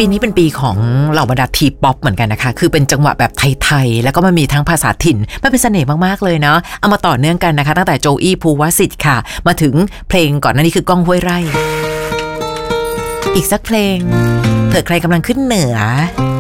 ปีนี้เป็นปีของเหล่าบรรดาทีป๊อปเหมือนกันนะคะคือเป็นจังหวะแบบไทยๆแล้วก็มันมีทั้งภาษาถิ่นมันเป็นเสน่ห์มากๆเลยเนาะเอามาต่อเนื่องกันนะคะตั้งแต่โจอี้ภูวสิทธิ์ค่ะมาถึงเพลงก่อนหน้านี้คือก้องห้วยไร่อีกสักเพลงเผื่อใครกำลังขึ้นเหนือ